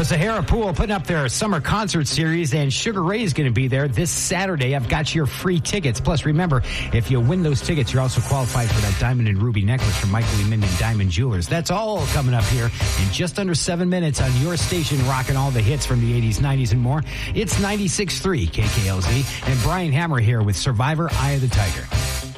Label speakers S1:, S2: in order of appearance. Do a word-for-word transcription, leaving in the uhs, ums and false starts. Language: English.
S1: Sahara Pool putting up their summer concert series, and Sugar Ray is going to be there this Saturday. I've got your free tickets. Plus, remember, if you win those tickets, you're also qualified for that diamond and ruby necklace from Michael E. Minden Diamond Jewelers. That's all coming up here in just under seven minutes on your station, rocking all the hits from the eighties, nineties, and more. It's ninety-six point three K K L Z, and Brian Hammer here with Survivor Eye of the Tiger.